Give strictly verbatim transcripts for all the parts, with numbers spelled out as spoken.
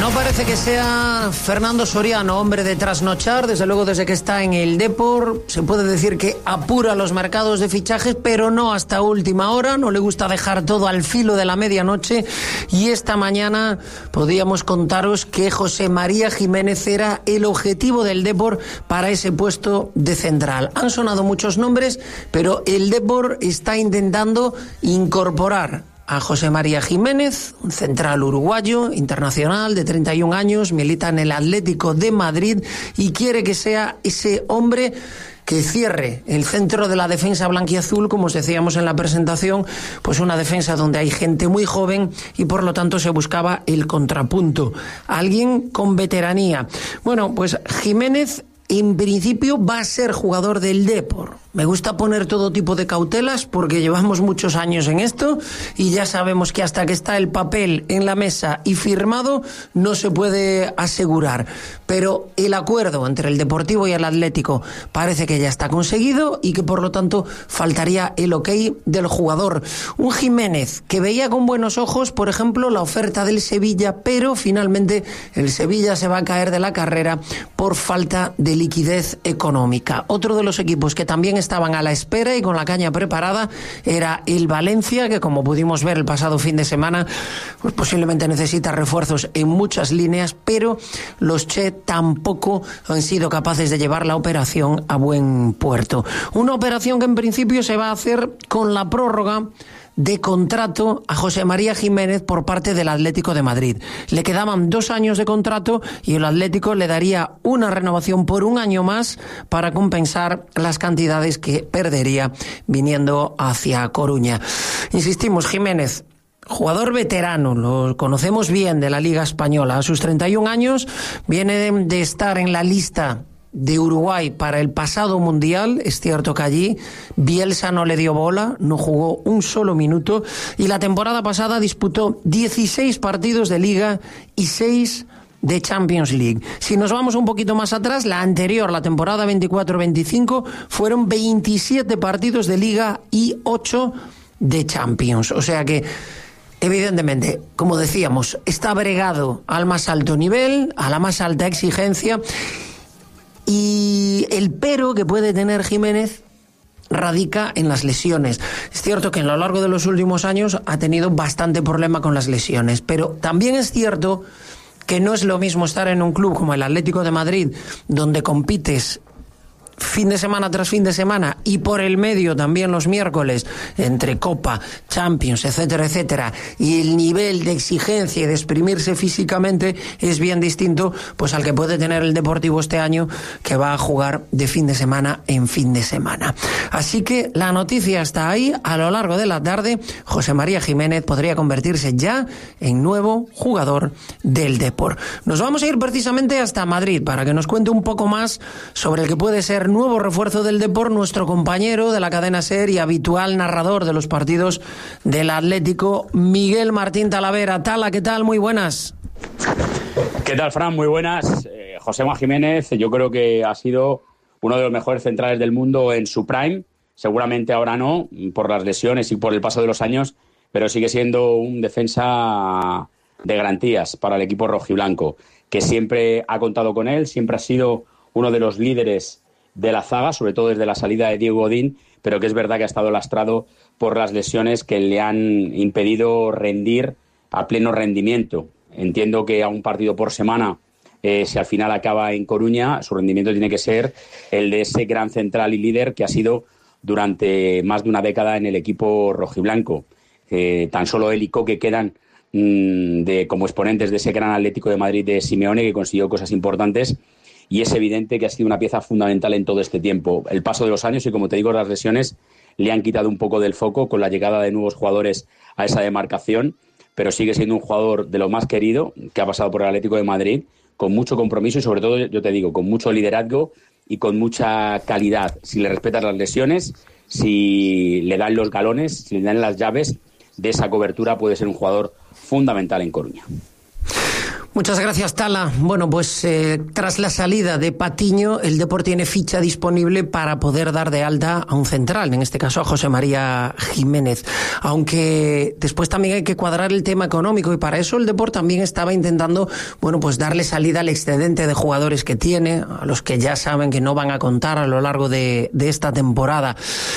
No parece que sea Fernando Soriano, hombre de trasnochar. Desde luego, desde que está en el Depor, se puede decir que apura los mercados de fichajes, pero no hasta última hora. No le gusta dejar todo al filo de la medianoche. Y esta mañana podíamos contaros que José María Jiménez era el objetivo del Depor para ese puesto de central. Han sonado muchos nombres, pero el Depor está intentando incorporar a José María Jiménez, un central uruguayo, internacional, de treinta y un años, milita en el Atlético de Madrid y quiere que sea ese hombre que cierre el centro de la defensa blanquiazul, como os decíamos en la presentación, pues una defensa donde hay gente muy joven y por lo tanto se buscaba el contrapunto. Alguien con veteranía. Bueno, pues Jiménez en principio va a ser jugador del Depor. Me gusta poner todo tipo de cautelas porque llevamos muchos años en esto y ya sabemos que hasta que está el papel en la mesa y firmado no se puede asegurar. Pero el acuerdo entre el Deportivo y el Atlético parece que ya está conseguido y que por lo tanto faltaría el ok del jugador. Un Jiménez que veía con buenos ojos, por ejemplo, la oferta del Sevilla, pero finalmente el Sevilla se va a caer de la carrera por falta de liquidez económica. Otro de los equipos que también estaban a la espera y con la caña preparada era el Valencia, que como pudimos ver el pasado fin de semana, pues posiblemente necesita refuerzos en muchas líneas, pero los Che tampoco han sido capaces de llevar la operación a buen puerto. Una operación que en principio se va a hacer con la prórroga de contrato a José María Jiménez por parte del Atlético de Madrid. Le quedaban dos años de contrato y el Atlético le daría una renovación por un año más para compensar las cantidades que perdería viniendo hacia Coruña. Insistimos, Jiménez, jugador veterano, lo conocemos bien de la Liga Española. A sus treinta y un años viene de, de estar en la lista de Uruguay para el pasado Mundial. Es cierto que allí Bielsa no le dio bola, no jugó un solo minuto y la temporada pasada disputó dieciséis partidos de Liga y seis de Champions League. Si nos vamos un poquito más atrás, la anterior, la temporada veinticuatro veinticinco, fueron veintisiete partidos de Liga y ocho de Champions. O sea que evidentemente, como decíamos, está bregado al más alto nivel, a la más alta exigencia. Y el pero que puede tener Jiménez radica en las lesiones. Es cierto que a lo largo de los últimos años ha tenido bastante problema con las lesiones, pero también es cierto que no es lo mismo estar en un club como el Atlético de Madrid, donde compites fin de semana tras fin de semana y por el medio también los miércoles entre Copa, Champions, etcétera, etcétera, y el nivel de exigencia y de exprimirse físicamente es bien distinto pues al que puede tener el Deportivo este año, que va a jugar de fin de semana en fin de semana. Así que la noticia está ahí. A lo largo de la tarde José María Jiménez podría convertirse ya en nuevo jugador del Depor. Nos vamos a ir precisamente hasta Madrid para que nos cuente un poco más sobre el que puede ser nuevo refuerzo del Depor, nuestro compañero de la cadena SER y habitual narrador de los partidos del Atlético, Miguel Martín Talavera. Tala, ¿qué tal? Muy buenas. ¿Qué tal, Fran? Muy buenas. Eh, José María Jiménez, yo creo que ha sido uno de los mejores centrales del mundo en su prime. Seguramente ahora no, por las lesiones y por el paso de los años, pero sigue siendo un defensa de garantías para el equipo rojiblanco, que siempre ha contado con él, siempre ha sido uno de los líderes de la zaga, sobre todo desde la salida de Diego Godín, pero que es verdad que ha estado lastrado por las lesiones que le han impedido rendir a pleno rendimiento. Entiendo que a un partido por semana, eh, si al final acaba en Coruña, su rendimiento tiene que ser el de ese gran central y líder que ha sido durante más de una década en el equipo rojiblanco. Eh, tan solo él y Coque quedan mmm, de, como exponentes de ese gran Atlético de Madrid de Simeone, que consiguió cosas importantes. Y es evidente que ha sido una pieza fundamental en todo este tiempo. El paso de los años y, como te digo, las lesiones le han quitado un poco del foco con la llegada de nuevos jugadores a esa demarcación, pero sigue siendo un jugador de lo más querido que ha pasado por el Atlético de Madrid, con mucho compromiso y, sobre todo, yo te digo, con mucho liderazgo y con mucha calidad. Si le respetas las lesiones, si le dan los galones, si le dan las llaves de esa cobertura, puede ser un jugador fundamental en Coruña. Muchas gracias, Tala. Bueno, pues eh, tras la salida de Patiño, el Depor tiene ficha disponible para poder dar de alta a un central, en este caso a José María Jiménez. Aunque después también hay que cuadrar el tema económico y para eso el Depor también estaba intentando, bueno, pues darle salida al excedente de jugadores que tiene, a los que ya saben que no van a contar a lo largo de, de esta temporada.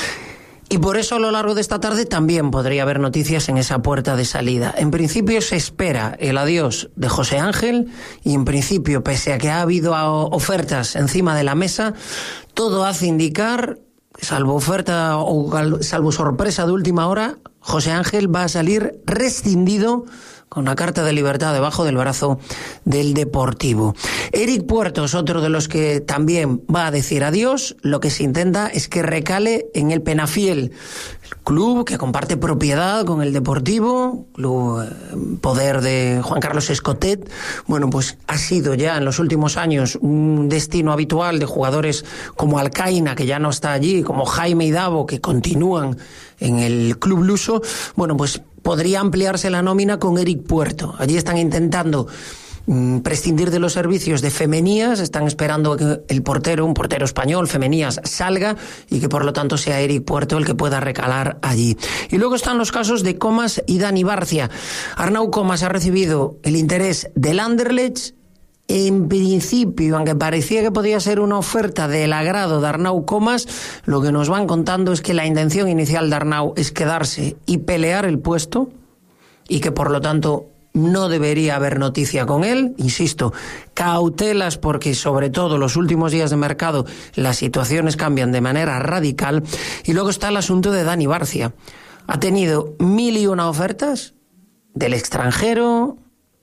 Y por eso a lo largo de esta tarde también podría haber noticias en esa puerta de salida. En principio se espera el adiós de José Ángel y en principio, pese a que ha habido ofertas encima de la mesa, todo hace indicar, salvo oferta o salvo sorpresa de última hora, José Ángel va a salir rescindido con una carta de libertad debajo del brazo del Deportivo. Eric Puertos, otro de los que también va a decir adiós, lo que se intenta es que recale en el Penafiel, el club que comparte propiedad con el Deportivo, club eh, poder de Juan Carlos Escotet. Bueno, pues ha sido ya en los últimos años un destino habitual de jugadores como Alcaina, que ya no está allí, como Jaime Hidavo, que continúan en el club luso. Bueno, pues podría ampliarse la nómina con Eric Puerto. Allí están intentando mmm, prescindir de los servicios de Femenías, están esperando que el portero, un portero español, Femenías, salga y que por lo tanto sea Eric Puerto el que pueda recalar allí. Y luego están los casos de Comas y Dani Barcia. Arnau Comas ha recibido el interés del Anderlecht. En principio, aunque parecía que podía ser una oferta del agrado de Arnau Comas, lo que nos van contando es que la intención inicial de Arnau es quedarse y pelear el puesto y que por lo tanto no debería haber noticia con él. Insisto, cautelas porque sobre todo los últimos días de mercado las situaciones cambian de manera radical. Y luego está el asunto de Dani Barcia. Ha tenido mil y una ofertas del extranjero,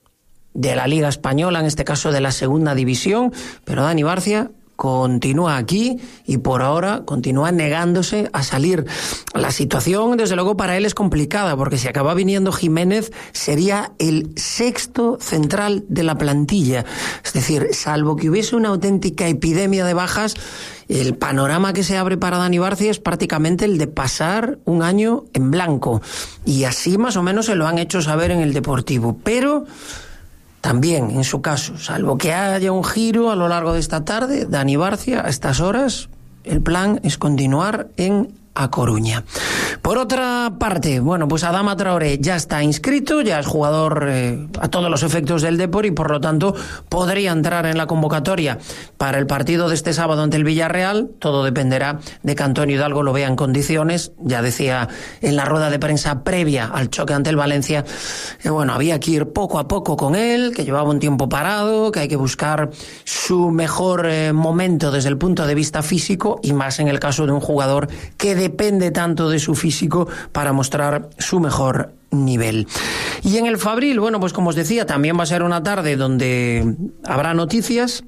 de la Liga Española, en este caso de la Segunda División, pero Dani Barcia continúa aquí y por ahora continúa negándose a salir. La situación, desde luego, para él es complicada, porque si acaba viniendo Jiménez, sería el sexto central de la plantilla. Es decir, salvo que hubiese una auténtica epidemia de bajas, el panorama que se abre para Dani Barcia es prácticamente el de pasar un año en blanco. Y así más o menos se lo han hecho saber en el Deportivo. Pero también, en su caso, salvo que haya un giro a lo largo de esta tarde, Dani Barcia, a estas horas, el plan es continuar en A Coruña. Por otra parte, bueno, pues Adama Traoré ya está inscrito, ya es jugador eh, a todos los efectos del Depor y por lo tanto podría entrar en la convocatoria para el partido de este sábado ante el Villarreal. Todo dependerá de que Antonio Hidalgo lo vea en condiciones. Ya decía en la rueda de prensa previa al choque ante el Valencia, que bueno, había que ir poco a poco con él, que llevaba un tiempo parado, que hay que buscar su mejor eh, momento desde el punto de vista físico y más en el caso de un jugador que depende tanto de su físico para mostrar su mejor nivel. Y en el Fabril, bueno, pues como os decía, también va a ser una tarde donde habrá noticias.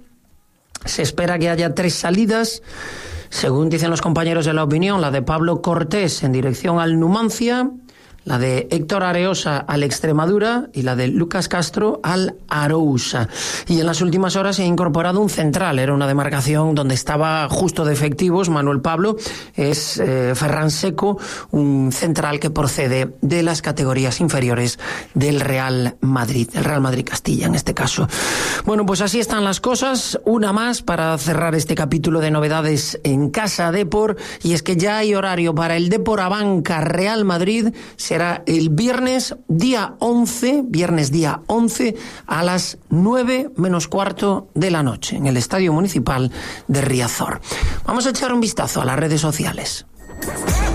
Se espera que haya tres salidas, según dicen los compañeros de La Opinión, la de Pablo Cortés en dirección al Numancia, la de Héctor Areosa al Extremadura y la de Lucas Castro al Arousa. Y en las últimas horas se ha incorporado un central, era una demarcación donde estaba justo de efectivos. Manuel Pablo es eh, Ferran Seco, un central que procede de las categorías inferiores del Real Madrid, el Real Madrid Castilla en este caso. Bueno, pues así están las cosas. Una más para cerrar este capítulo de novedades en Casa Depor, y es que ya hay horario para el Depor Abanca Real Madrid. Se Será el viernes día once, viernes día once a las nueve menos cuarto de la noche en el Estadio Municipal de Riazor. Vamos a echar un vistazo a las redes sociales.